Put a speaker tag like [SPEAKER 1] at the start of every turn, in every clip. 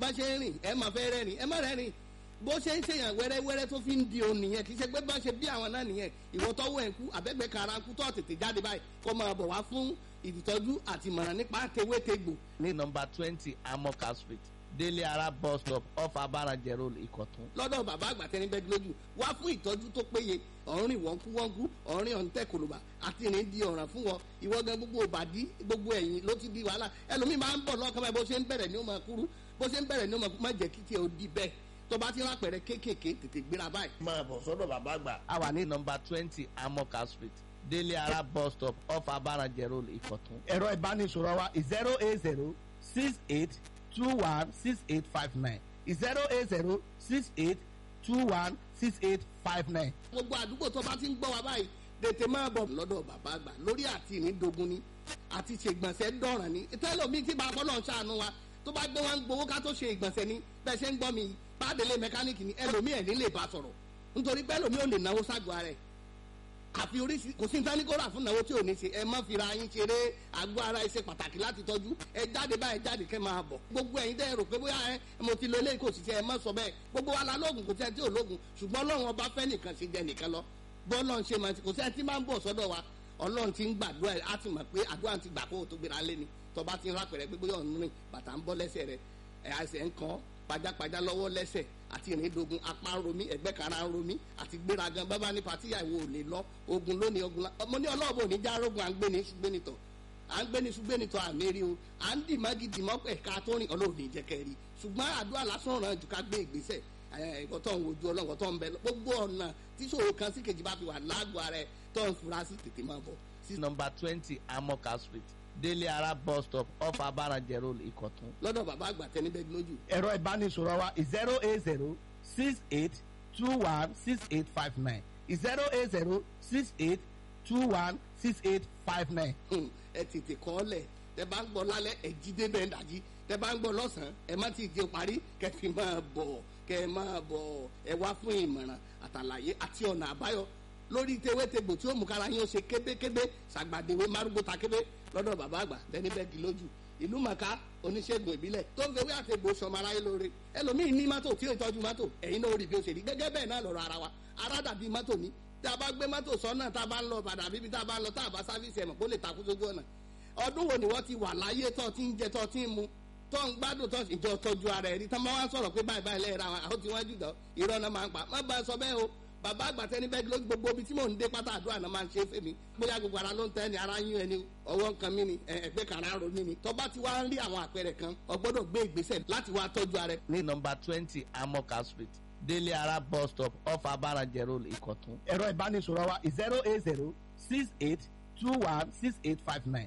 [SPEAKER 1] bá ṣe ń rìn ẹ máa fẹ́ rẹ́rìn ẹ má rẹ́rìn bó ṣe ń ṣèyàn wẹ́rẹ́wẹ́rẹ́ tó fi ń di òun nìyẹn kì í ṣe pé bá ṣe bí àwọn náà nìyẹn ìwọ tọ́wọ́ ẹ̀ ń kú àbẹ́gbẹ́ kara ń kú tó tètè jáde báyìí kó máa bọ̀ wá fún ìtọ́jú àti ìmọ̀ràn nípa tewétegbò.
[SPEAKER 2] ní nọ́mbà 20 Amoka Street Délé Ara bus stop off Abarajẹ Road Ìkọ̀tún.
[SPEAKER 1] lọ́dọ̀ bàbá àgbà tẹni bẹ́ẹ̀ lójú wá fún ìtọ́jú tó péye ọ̀rìn wọ́nkú ọ̀rìn ọ̀ǹtẹ̀ kòlòbà àti ìrìn di ọ̀ràn fún wọn ìwọ gan gbogbo òbàdí gbogbo ẹ̀yìn ló ti di wàhálà ẹlòmíì máa ń bọ̀ lọ́kàn báyìí bó ṣe ń bẹ̀rẹ̀ ní ó máa kúrú bó ṣe ń bẹ̀rẹ̀ ní ó máa jẹ́ kí tiẹ̀ ó di bẹ́ẹ̀ tó bá ti rápẹ̀rẹ̀ kéékèèké tètè gbéra báyìí.
[SPEAKER 2] máa bọ̀ sọ́dọ̀ bàbá àgbà. a wà ní nọ́mbà 20 Amoka Street Délé Ara bus stop off Abarajẹ Road Ìkọ̀tún.
[SPEAKER 3] ẹ̀rọ ìbánisọ̀rọ̀ wa 08068216859 08068216859.
[SPEAKER 1] gbogbo àdúgbò tó bá ti ń gbọ́ wa báyìí tètè máa bọ̀ lọ́dọ̀ bàbá àgbà lórí àti ìnídogun ni àti ṣègbọ̀nsẹ̀ dọ̀ràn ni tẹ́lọ̀mí tí bá fọ́lọ́ ń ṣàánú wa tó bá gbé wọn gbowó ká tó ṣe ìgbọ̀nsẹ̀ ni bẹ́ẹ̀ ṣe ń gbọ́ mi bàdélé mẹkáníìkì ni ẹlòmí ẹ̀ nílé bá sọ̀rọ̀ nítorí pé ẹlòmí ò lè náwó ságọ́ ara ẹ̀ àfi oríṣi kò sí ntánikó rà fún náwó tí ò ní ṣe ẹ má fira yín ṣeré àgọ́ ara ẹ ṣe pàtàkì láti tọ́jú ẹ jáde báyìí jáde kẹ́ máa bọ̀ gbogbo ẹ̀yin dẹ́ rò pé bóyá mo ti lo eléyìí kò sì ṣe ẹ má sọ bẹ́ẹ̀ gbogbo wa la lóògùn kò sí ẹ tí ò lóògùn ṣùgbọ́n Ọlọ́run ọba fẹ́ nìkan ṣe jẹ nìkan lọ bọ́ọ̀lọ́ ṣe máa kò sí ẹ tí máa ń bọ̀ sọ́dọ̀ wa Ọlọ́run ti ń gbàdúrà ẹ á ti mọ̀ pé àdúrà ti gbà kó o tó gbéra lé ni tọba ti ń rápẹ̀rẹ̀ pé bóyá ọ̀nù rìn bàtà ń bọ́ lẹ́sẹ̀ rẹ̀ ẹsẹ̀ ń kan pajápajá lọ́wọ́ lẹ́sẹ̀ àti ìrìndogun apá ń romí ẹ̀gbẹ́ kara ń romí àti gbéragan bábá ní patíyà ìwò ò lè lọ ogun lónìí ogun la ọmọ ní ọlọ́ọ̀bù ò ní já rogun à ń gbé ní ṣùgbẹ́nitọ̀ àmì rí o à ń dì mágídì mọ́ ẹ̀ka tó rìn ọlọ́ọ̀dì ìjẹ́kẹ́ rí ṣùgbọ́n àdúrà lásán ràn jù ká gbé ìgbésẹ̀ ẹ̀kọ́ tó ń wojú ọlọ́ọ̀kọ́ tó ń bẹ gbogbo ọ̀nà tí ṣòro kan sí kejì bá fi wà lágọ̀ọ́ ara ẹ̀ tó ń fura sí tètè máa bọ̀.
[SPEAKER 2] sí nọ́mbà 20 Amoka Street Délé Ara bus stop off Abarajẹ Road Ìkọ̀tún.
[SPEAKER 1] lọ́dọ̀ bàbá àgbà tẹni bẹ́ẹ̀ lójú.
[SPEAKER 3] ẹ̀rọ ìbánisọ̀rọ̀ wa 08068216859 08068216859.
[SPEAKER 1] ẹ tètè kọ́ ọ́ lẹ̀ tẹ bá ń gbọ́ lálẹ́ ẹ jí dé bẹ́ẹ̀ dájí tẹ bá ń gbọ́ lọ́sàn-án ẹ má ti di parí kẹ fi máa bọ̀ kẹ máa bọ̀ ẹ wá fún ìmọ̀ràn àtàlàyé àti ọ̀nà àbáyọ lórí tewétegbò tí ó mú kára yín ó ṣe kébékébé ṣàgbàdéwé márùgbó ta kébé lọ́dọ̀ bàbá àgbà tẹni bẹ́ẹ̀gì lójú ìlú màkà oníṣègùn ìbílẹ̀ tó ń fewé àtẹ̀gbò sọmọ aráyé lóore ẹlòmíì ní mọ́tò tí ó tọ́jú mọ́tò ẹ̀yin náà ó rí bí ó ṣe rí gẹ́gẹ́ bẹ́ẹ̀ náà lọ́rọ̀ ara wa ara dàbí mọ́tò ní tí a bá gbé mọ́tò sọ́nà tá a bá ń lọ padà bíbí tá a bá ń lọ tá a bá sáfíìsì ẹ̀mọ̀ kó lè takú sójú ọ̀nà ọdún wo ni wọ́n ti wà láyé tó ti ń jẹ tó ti ń mu tó ń gbádùn tó ìjọ tọ́jú ara ẹ̀ rí tán máa wá sọ̀rọ̀ pé báyìí báyìí lẹ́yìn ra wọn àwọn tí wọ́n jù dán irọ́ náà máa ń pa má bá a sọ bẹ́ẹ̀ o bàbá àgbà tẹni bẹ́ẹ̀ ló gbogbo ibi tí mò ń dé pátá àdúrà náà máa ń ṣe é fèmí bóyá gbogbo ara ló ń tẹ́ ni ara yún ẹni ọwọ́ nǹkan mi ni ẹgbẹ́ kan ara ro mi ni tọ́ba ti wá ń rí àwọn àpẹẹrẹ kan o gbọ́dọ̀ gbé ìgbésẹ̀ láti wá tọ́jú ara ẹ̀.
[SPEAKER 2] ní nọ́mbà 20 Amoka Street Délé Ara bus stop off Abarajẹ Road Ìkọ̀tún.
[SPEAKER 3] ẹ̀rọ ìbánisọ̀rọ̀ wa 08068216859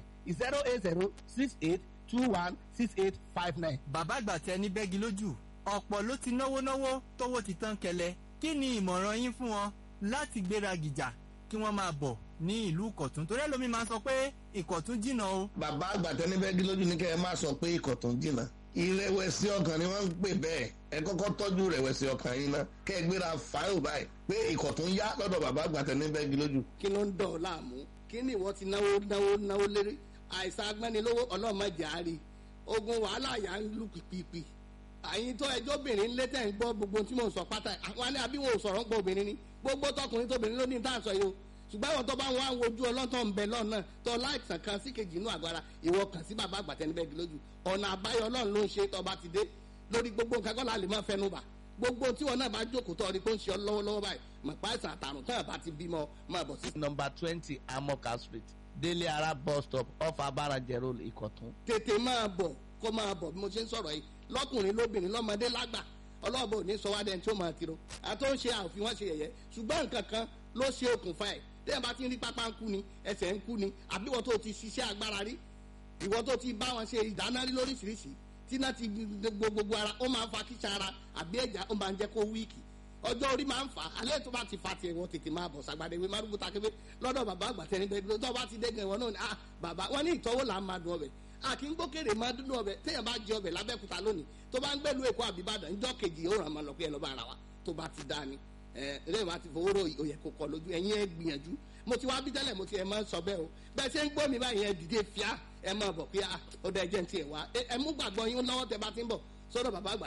[SPEAKER 3] 08068216859.
[SPEAKER 4] bàbá àgbà tẹ ní bẹ́gi lójú ọ̀pọ̀ ló ti náwó tówó ti tán kẹlẹ̀ kí ni ìmọ̀ràn yín fún wọn láti gbéra gìjà kí wọ́n máa bọ̀ ní ìlú Ìkọ̀tún torí ẹlòmíín máa ń sọ pé Ìkọ̀tún jìnnà o.
[SPEAKER 5] bàbá àgbà tẹni bẹ́ẹ̀ lójú ní kẹ́ ẹ má sọ pé Ìkọ̀tún jìnnà ìrẹ̀wẹ̀sì ọkàn ni wọ́n ń pè bẹ́ẹ̀ ẹ kọ́kọ́ tọ́jú ìrẹ̀wẹ̀sì ọkàn yín ná kẹ́ ẹ gbéra fáìlì báyìí pé Ìkọ̀tún yá lọ́dọ̀ bàbá àgbà tẹni bẹ́ẹ̀ lójú.
[SPEAKER 1] kí ló ń dọ̀ ọ́ láàmú kí ni ìwọ ti náwó lérí àìsàn agbẹ́nilówó ọlọ́mọdé àárí ogun wàhálà yà ń lù pìpìpì àyìn tó ẹjọ́ obìnrin lé tẹ̀ ń gbọ́ gbogbo tí mò ń sọ pátá àwọn alẹ́ àbí wọn ò sọ̀rọ̀ ń gbọ́ obìnrin ni gbogbo tọkùnrin tóbìnrin ló ní tá à ń sọ yìí o ṣùgbọ́n àwọn tó bá wọn àwọn ojú ọlọ́tọ̀ ń bẹ lọ́nà tó láìsàn kan sí kejì inú àgbára ìwọ kàn sí bàbá àgbà tẹni bẹ́ẹ̀ lójú ọ̀nà àbáyọ ọlọ́run ló ń ṣe tó bá ti dé lórí gbogbo nǹkan kọ́ la lè máa fẹnu bà gbogbo tí wọn náà bá jókòó tó ọdí tó ń ṣe ọ lọ́wọ́lọ́wọ́ báyìí mọ̀ pa àìsàn àtàrùn tó bá ti bímọ máa bọ̀ sí.
[SPEAKER 2] nọ́mbà 20 Amoka Street Délé Ara bus stop off Abarajẹ Road Ìkọ̀tún.
[SPEAKER 1] tètè máa bọ̀ kó máa bọ̀ bí mo ṣe ń sọ̀rọ̀ yìí lọ́kùnrin lóbìnrin lọ́mọdé lágbà ọlọ́ọ̀bọ ò ní sọ wá dẹni tí ó máa tiro àti ó ń ṣe àòfin wọn ṣe yẹ̀yẹ́ ṣùgbọ́n nǹkan kan ló ṣe okùnfà ẹ̀ tẹ́yìn bá ti ń rí pápá ń kú ni ẹsẹ̀ ń kú ni àbí ìwọ tó ti ṣiṣẹ́ agbára rí ìwọ tó ti bá wọn ṣe ìdáná rí lóríṣiríṣi tí náà ti gbogbo ara ó máa ń fa kíṣà ara àbí ẹ̀já ó máa ń jẹ́ kó wíìkì ọjọ́ orí máa ń fà á alẹ́ tó bá ti fa tiẹ̀ wọ́n tètè máa bọ̀ sàgbàdé ìwé márùkù takébé lọ́dọ̀ bàbá àgbà tẹni bẹ́ẹ̀ tó bá ti dẹ́gẹ̀ wọn náà ni bàbá wọn ní ìtọ́wò là ń máa dùn ọbẹ̀ kì í gbókèrè máa dúdú ọbẹ̀ téèyàn bá jẹ ọbẹ̀ lábẹ́kúta lónìí tó bá ń gbẹ́lu Èkó àbíbàdàn ńjọ́ kejì ó ràn máa lọ pé ẹ lọ́ bá ara wa tó bá ti dá ni ẹlẹ́yìn wa ti fowó rò òyẹ kò kọ lójú ẹ̀yin ẹ gbìyànjú mo ti wá bí tẹ́lẹ̀ mo ti ẹ̀ máa ń sọ bẹ́ẹ̀ o bẹ́ẹ̀ ṣe ń gbọ́ mi báyìí ẹ dìde fíà ẹ máa bọ̀ pé ọdọ ẹ̀jẹ̀ ń tiẹ̀ wá ẹ mú gbàgbọ́ yín lọ́wọ́ tẹ bá ti ń bọ̀ sọ́dọ̀ bàbá àgbà